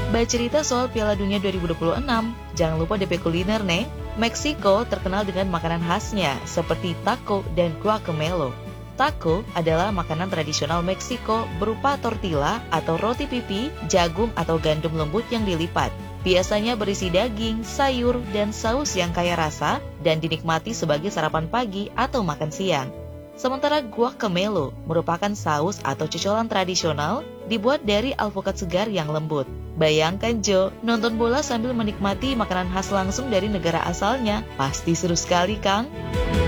Bercerita soal Piala Dunia 2026, jangan lupa DP Kuliner nih. Meksiko terkenal dengan makanan khasnya seperti taco dan guacamole. Taco adalah makanan tradisional Meksiko berupa tortilla atau roti pipi, jagung atau gandum lembut yang dilipat. Biasanya berisi daging, sayur, dan saus yang kaya rasa dan dinikmati sebagai sarapan pagi atau makan siang. Sementara guacamole merupakan saus atau cocolan tradisional dibuat dari alpukat segar yang lembut. Bayangkan Jo, nonton bola sambil menikmati makanan khas langsung dari negara asalnya. Pasti seru sekali, Kang.